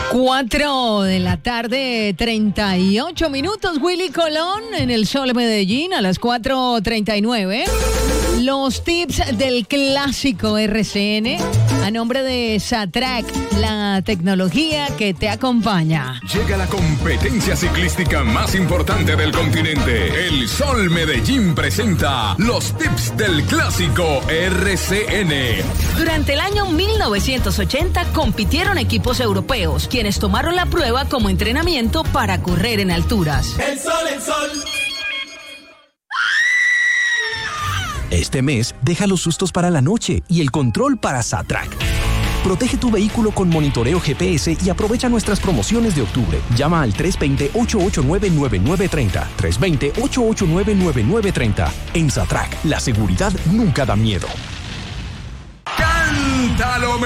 4 de la tarde, 38 minutos. Willy Colón en el Sol Medellín a las 4:39. Los tips del clásico RCN a nombre de Satrac, la tecnología que te acompaña. Llega la competencia ciclística más importante del continente. El Sol Medellín presenta los tips del clásico RCN. Durante el año 1980 compitieron equipos europeos, quienes tomaron la prueba como entrenamiento para correr en alturas. El sol, el sol. Este mes, deja los sustos para la noche y el control para Satrac. Protege tu vehículo con monitoreo GPS y aprovecha nuestras promociones de octubre. Llama al 320-889-9930. 320-889-9930. En Satrac, la seguridad nunca da miedo. ¡Cántalo!